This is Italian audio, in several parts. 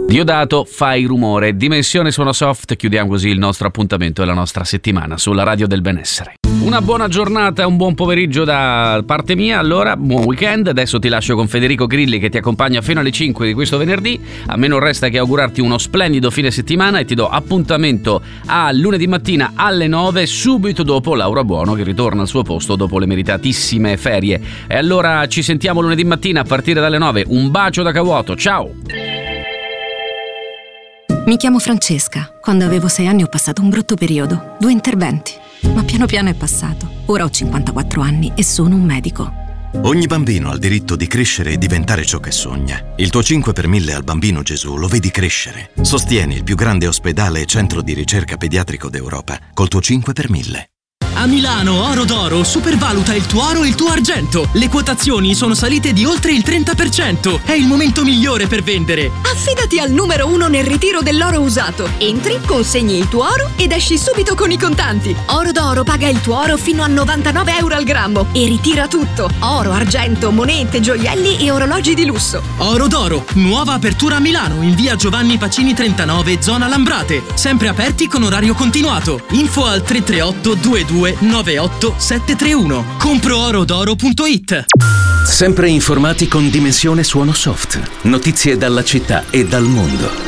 Diodato, fai rumore. Dimensione Suono Soft. Chiudiamo così il nostro appuntamento e la nostra settimana sulla Radio del Benessere. Una buona giornata e un buon pomeriggio da parte mia. Allora, buon weekend. Adesso ti lascio con Federico Grilli che ti accompagna fino alle 5 di questo venerdì. A me non resta che augurarti uno splendido fine settimana e ti do appuntamento a lunedì mattina alle 9, subito dopo Laura Buono che ritorna al suo posto dopo le meritatissime ferie. E allora ci sentiamo lunedì mattina a partire dalle 9. Un bacio da Cavuoto. Ciao! Mi chiamo Francesca. Quando avevo 6 anni ho passato un brutto periodo, 2 interventi, ma piano piano è passato. Ora ho 54 anni e sono un medico. Ogni bambino ha il diritto di crescere e diventare ciò che sogna. Il tuo 5 per 1000 al Bambino Gesù lo vedi crescere. Sostieni il più grande ospedale e centro di ricerca pediatrico d'Europa col tuo 5 per 1000. A Milano Oro d'Oro supervaluta il tuo oro e il tuo argento. Le quotazioni sono salite di oltre il 30%. È il momento migliore per vendere. Affidati al numero 1 nel ritiro dell'oro usato. Entri, consegni il tuo oro ed esci subito con i contanti. Oro d'Oro paga il tuo oro fino a 99 euro al grammo e ritira tutto. Oro, argento, monete, gioielli e orologi di lusso. Oro d'Oro, nuova apertura a Milano in via Giovanni Pacini 39, zona Lambrate. Sempre aperti con orario continuato. Info al 338 22 98 731. Compro-orodoro.it. Sempre informati con Dimensione Suono Soft. Notizie dalla città e dal mondo.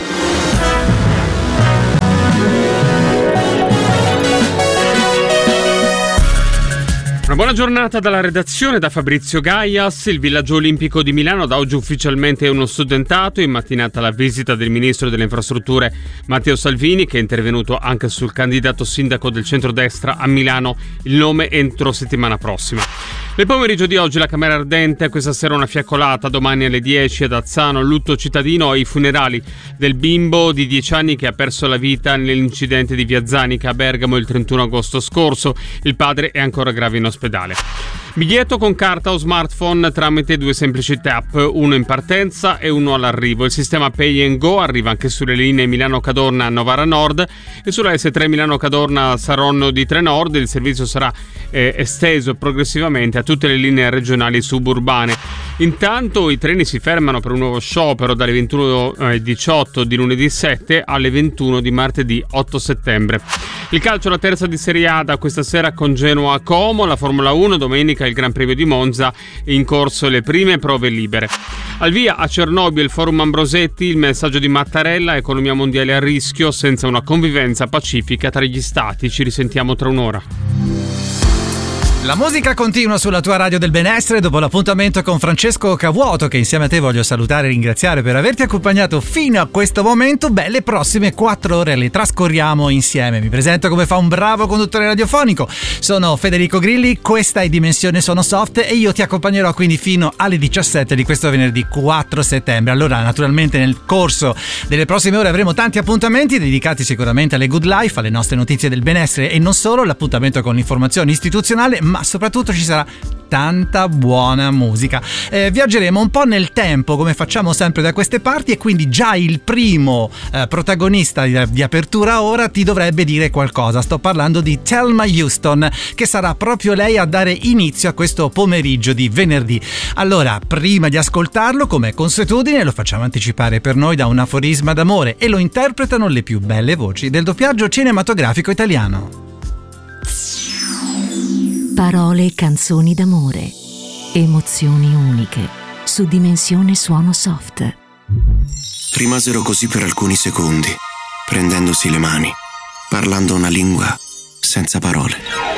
Una buona giornata dalla redazione da Fabrizio Gaias. Il villaggio olimpico di Milano da oggi ufficialmente è uno studentato. In mattinata la visita del ministro delle infrastrutture Matteo Salvini, che è intervenuto anche sul candidato sindaco del centrodestra a Milano, il nome entro settimana prossima. Nel pomeriggio di oggi la Camera Ardente, questa sera una fiaccolata, domani alle 10 ad Azzano, lutto cittadino ai funerali del bimbo di 10 anni che ha perso la vita nell'incidente di via Zanica a Bergamo il 31 agosto scorso. Il padre è ancora grave in ospedale. Biglietto con carta o smartphone tramite 2 semplici tap, uno in partenza e uno all'arrivo. Il sistema Pay and Go arriva anche sulle linee Milano-Cadorna-Novara Nord e sulla S3 Milano-Cadorna-Saronno di Trenord. Il servizio sarà esteso progressivamente a tutte le linee regionali suburbane. Intanto i treni si fermano per un nuovo sciopero dalle 21:18 di lunedì 7 alle 21 di martedì 8 settembre. Il calcio, la terza di Serie A da questa sera con Genoa Como, la Formula 1 domenica il Gran Premio di Monza, in corso le prime prove libere. Al via a Cernobbio il Forum Ambrosetti, il messaggio di Mattarella: economia mondiale a rischio senza una convivenza pacifica tra gli stati. Ci risentiamo tra un'ora. La musica continua sulla tua Radio del Benessere dopo l'appuntamento con Francesco Cavuoto, che insieme a te voglio salutare e ringraziare per averti accompagnato fino a questo momento. Le prossime 4 ore le trascorriamo insieme. Mi presento come fa un bravo conduttore radiofonico. Sono Federico Grilli, questa è Dimensione Suono Soft e io ti accompagnerò quindi fino alle 17 di questo venerdì 4 settembre. Allora, naturalmente nel corso delle prossime ore avremo tanti appuntamenti dedicati sicuramente alle good life, alle nostre notizie del benessere e non solo, l'appuntamento con l'informazione istituzionale, ma soprattutto ci sarà tanta buona musica. Viaggeremo un po' nel tempo come facciamo sempre da queste parti e quindi già il primo protagonista di apertura ora ti dovrebbe dire qualcosa. Sto parlando di Thelma Houston, che sarà proprio lei a dare inizio a questo pomeriggio di venerdì. Allora, prima di ascoltarlo, come consuetudine, lo facciamo anticipare per noi da un aforisma d'amore e lo interpretano le più belle voci del doppiaggio cinematografico italiano. Parole e canzoni d'amore, emozioni uniche, su Dimensione Suono Soft. Rimasero così per alcuni secondi, prendendosi le mani, parlando una lingua senza parole.